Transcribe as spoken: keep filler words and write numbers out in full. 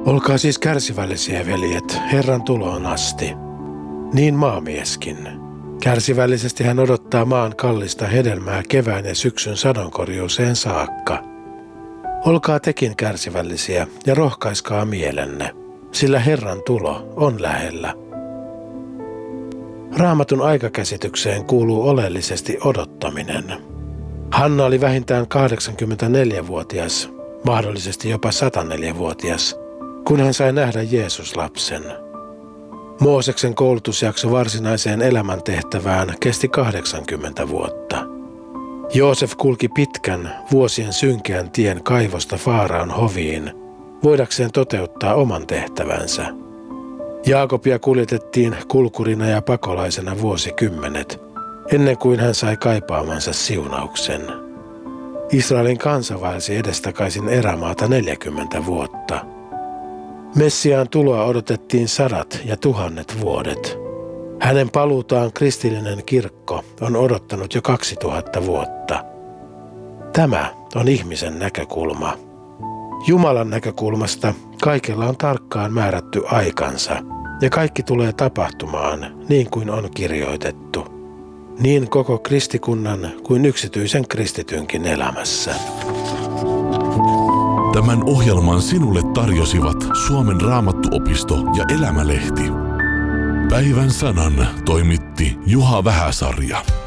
Olkaa siis kärsivällisiä, veljet, Herran tuloon asti. Niin maamieskin. Kärsivällisesti hän odottaa maan kallista hedelmää kevään ja syksyn sadonkorjuuseen saakka. Olkaa tekin kärsivällisiä ja rohkaiskaa mielenne, sillä Herran tulo on lähellä. Raamatun aikakäsitykseen kuuluu oleellisesti odottaminen. Hanna oli vähintään kahdeksankymmentäneljävuotias, mahdollisesti jopa sataneljävuotias, kun hän sai nähdä Jeesuslapsen. Mooseksen koulutusjakso varsinaiseen elämäntehtävään kesti kahdeksankymmentä vuotta. Joosef kulki pitkän, vuosien synkeän tien kaivosta Faaraon hoviin, voidakseen toteuttaa oman tehtävänsä. Jaakobia kuljetettiin kulkurina ja pakolaisena vuosikymmenet, ennen kuin hän sai kaipaamansa siunauksen. Israelin kansa vaelsi edestakaisin erämaata neljäkymmentä vuotta. Messiaan tuloa odotettiin sadat ja tuhannet vuodet. Hänen paluutaan kristillinen kirkko on odottanut jo kaksituhatta vuotta. Tämä on ihmisen näkökulma. Jumalan näkökulmasta kaikella on tarkkaan määrätty aikansa, ja kaikki tulee tapahtumaan niin kuin on kirjoitettu. Niin koko kristikunnan kuin yksityisen kristitynkin elämässä. Tämän ohjelman sinulle tarjosivat Suomen Raamattuopisto ja Elämälehti. Päivän sanan toimitti Juha Vähäsarja.